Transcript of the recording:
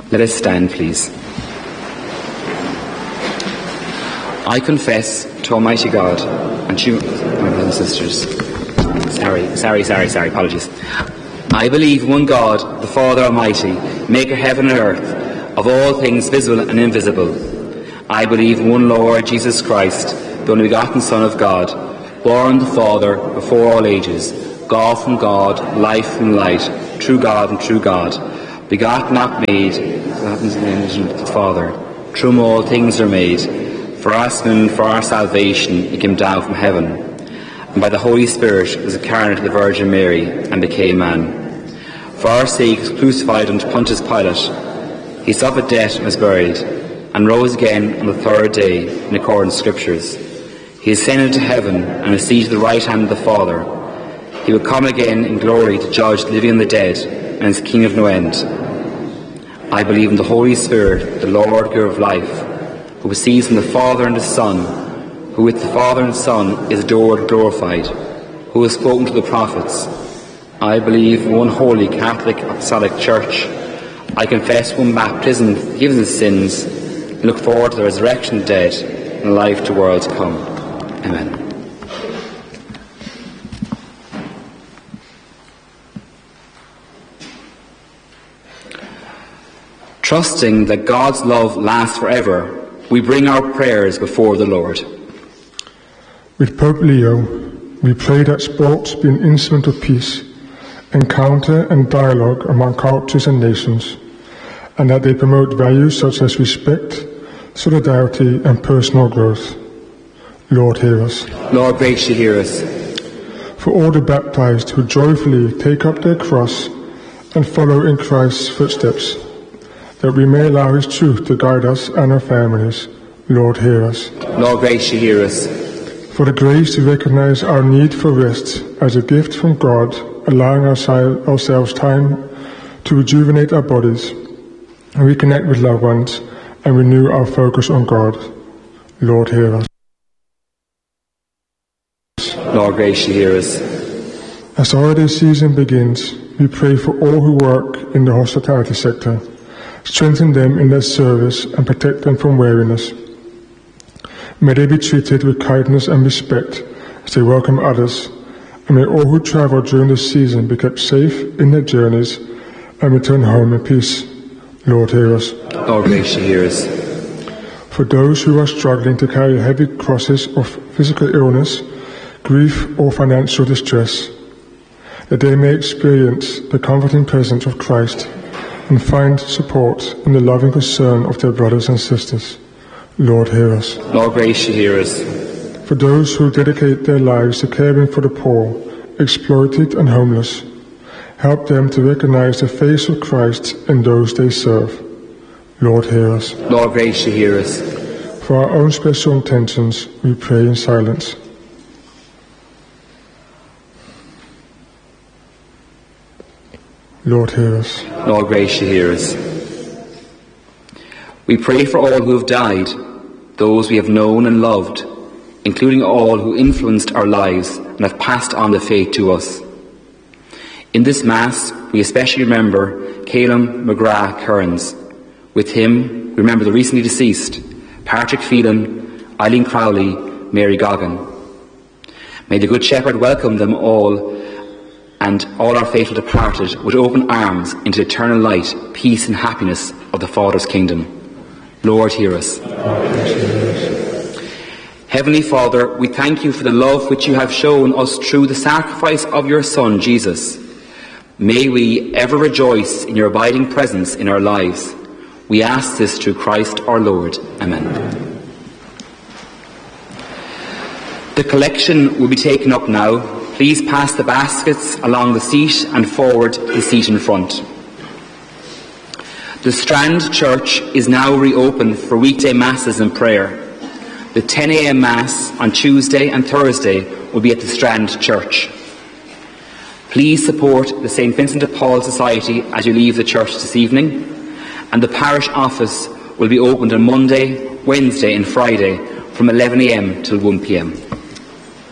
Let us stand, please. I confess to Almighty God and to you, my brothers and sisters. Sorry, apologies. I believe in one God, the Father Almighty, maker of heaven and earth, of all things visible and invisible. I believe in one Lord Jesus Christ, the only begotten Son of God, born of the Father before all ages, God from God, life from light, true God and true God, begotten, not made, the Father. Through whom all things are made. For us and for our salvation he came down from heaven, and by the Holy Spirit was incarnate of the Virgin Mary, and became man. For our sake he was crucified unto Pontius Pilate. He suffered death and was buried, and rose again on the third day, in accordance with Scriptures. He ascended to heaven, and is seated at the right hand of the Father. He will come again in glory to judge the living and the dead, and is King of no end. I believe in the Holy Spirit, the Lord, giver of life, who proceeds from the Father and the Son, who with the Father and Son is adored and glorified, who has spoken to the prophets. I believe in one holy Catholic Apostolic Church. I confess one baptism for forgiveness of sins, and look forward to the resurrection of the dead and the life to worlds to come. Amen. Trusting that God's love lasts forever, we bring our prayers before the Lord. With Pope Leo, we pray that sports be an instrument of peace, encounter and dialogue among cultures and nations, and that they promote values such as respect, solidarity and personal growth. Lord, hear us. Lord, graciously hear us. For all the baptized who joyfully take up their cross and follow in Christ's footsteps, that we may allow his truth to guide us and our families. Lord, hear us. Lord, graciously hear us. For the grace to recognize our need for rest as a gift from God, allowing ourselves time to rejuvenate our bodies, and reconnect with loved ones, and renew our focus on God. Lord, hear us. Lord, graciously hear us. As the holiday season begins, we pray for all who work in the hospitality sector. Strengthen them in their service and protect them from weariness. May they be treated with kindness and respect as they welcome others, and may all who travel during this season be kept safe in their journeys and return home in peace. Lord, hear us. Lord, graciously hear us. For those who are struggling to carry heavy crosses of physical illness, grief or financial distress, that they may experience the comforting presence of Christ and find support in the loving concern of their brothers and sisters. Lord, hear us. Lord, graciously hear us. For those who dedicate their lives to caring for the poor, exploited and homeless, help them to recognize the face of Christ in those they serve. Lord, hear us. Lord, graciously hear us. For our own special intentions, we pray in silence. Lord, hear us. Lord, graciously hear us. We pray for all who have died, those we have known and loved, including all who influenced our lives and have passed on the faith to us. In this Mass, we especially remember Calum McGrath Kearns. With him, we remember the recently deceased Patrick Phelan, Eileen Crowley, Mary Goggin. May the Good Shepherd welcome them all and all our faithful departed with open arms into the eternal light, peace and happiness of the Father's kingdom. Lord, hear us. Heavenly Father, we thank you for the love which you have shown us through the sacrifice of your Son, Jesus. May we ever rejoice in your abiding presence in our lives. We ask this through Christ our Lord. Amen. The collection will be taken up now. Please pass the baskets along the seat and forward to the seat in front. The Strand Church is now reopened for weekday masses and prayer. The 10 a.m. Mass on Tuesday and Thursday will be at the Strand Church. Please support the St. Vincent de Paul Society as you leave the church this evening, and the parish office will be opened on Monday, Wednesday and Friday from 11 a.m. till 1 p.m.